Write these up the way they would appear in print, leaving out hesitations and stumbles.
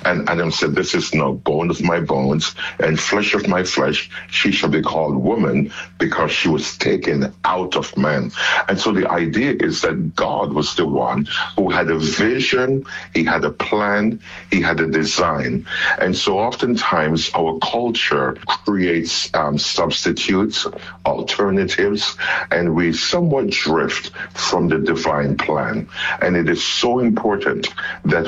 And Adam said, this is now bone of my bones and flesh of my flesh. She shall be called woman because she was taken out of man. And so the idea is that God was the one who had a vision, he had a plan, he had a design. And so oftentimes our culture creates substitutes, alternatives, and we somewhat drift from the divine plan. And it is so important that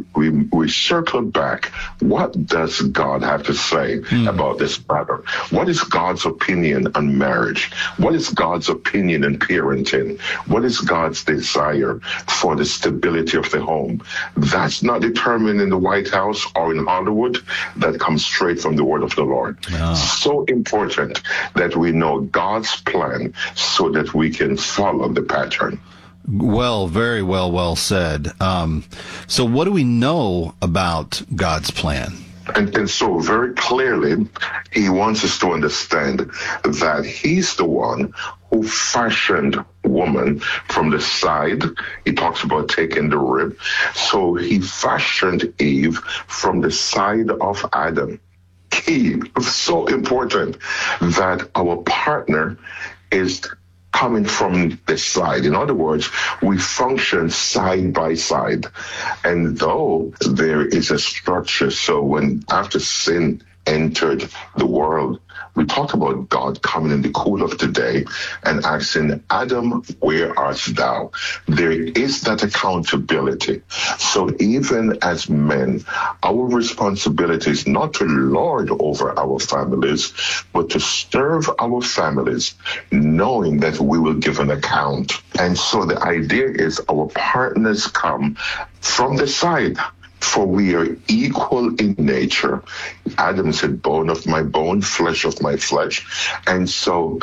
we circle back. What does God have to say about this matter? What is God's opinion on marriage? What is God's opinion on parenting? What is God's desire for the stability of the home? That's not determined in the White House or in Hollywood. That comes straight from the word of the Lord. Yeah. So important that we know God's plan so that we can follow the pattern. Well, very well said. So what do we know about God's plan? And so very clearly, he wants us to understand that he's the one who fashioned woman from the side. He talks about taking the rib. So he fashioned Eve from the side of Adam. Key, so important that our partner is coming from the side. In other words, we function side by side. And though there is a structure, so when after sin entered the world, we talk about God coming in the cool of the day and asking, Adam, where art thou? There is that accountability. So even as men, our responsibility is not to lord over our families, but to serve our families, knowing that we will give an account. And so the idea is our partners come from the side. For we are equal in nature. Adam said, bone of my bone, flesh of my flesh. And so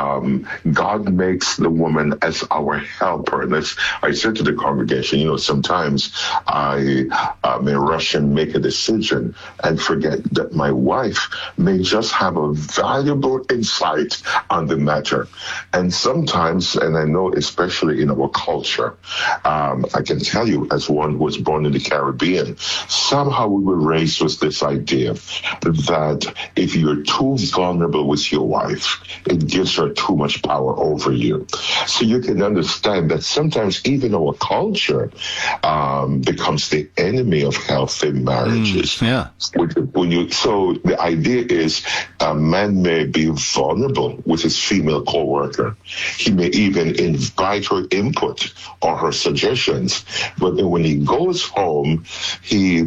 God makes the woman as our helper. And as I said to the congregation, sometimes I may rush and make a decision and forget that my wife may just have a valuable insight on the matter. And sometimes, and I know especially in our culture, I can tell you as one who was born in the Caribbean, somehow we were raised with this idea that if you're too vulnerable with your wife, it gives her too much power over you. So you can understand that sometimes even our culture becomes the enemy of healthy marriages. Yeah. So the idea is a man may be vulnerable with his female coworker. He may even invite her input or her suggestions, but then when he goes home, he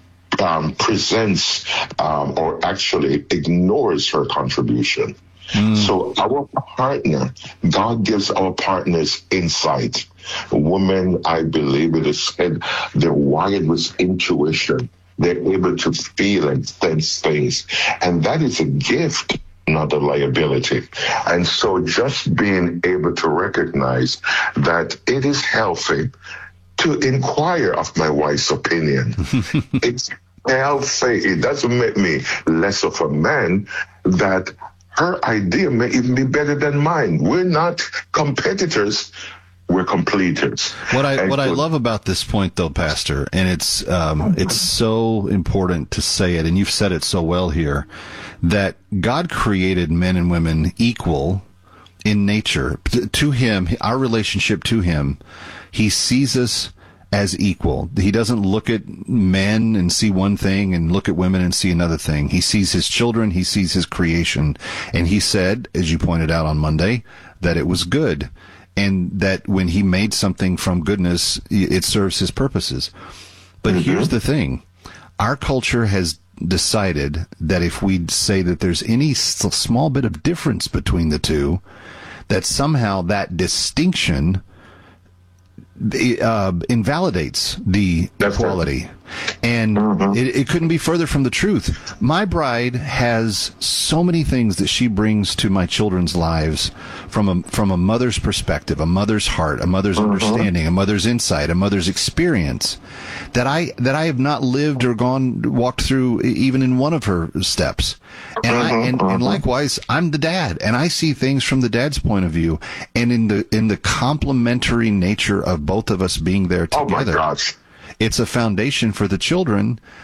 presents or actually ignores her contribution. So our partner, God gives our partners insight. Women, I believe it is said, they're wired with intuition. They're able to feel and sense things. And that is a gift, not a liability. And so just being able to recognize that it is healthy to inquire of my wife's opinion. It's healthy. It doesn't make me less of a man, that her idea may even be better than mine. We're not competitors. We're completers. What I love about this point, though, Pastor, and it's so important to say it, and you've said it so well here, that God created men and women equal in nature. To him, our relationship to him, he sees us as equal. He doesn't look at men and see one thing and look at women and see another thing. He sees his children, he sees his creation, and he said, as you pointed out on Monday, that it was good. And that when he made something from goodness, it serves his purposes. But here's the thing. Our culture has decided that if we say that there's any small bit of difference between the two, that somehow that distinction invalidates the equality. And it couldn't be further from the truth. My bride has so many things that she brings to my children's lives from a mother's perspective, a mother's heart, a mother's understanding, a mother's insight, a mother's experience that I have not lived or walked through even in one of her steps. And and likewise, I'm the dad, and I see things from the dad's point of view, and in the complementary nature of both of us being there together. Oh my gosh. It's a foundation for the children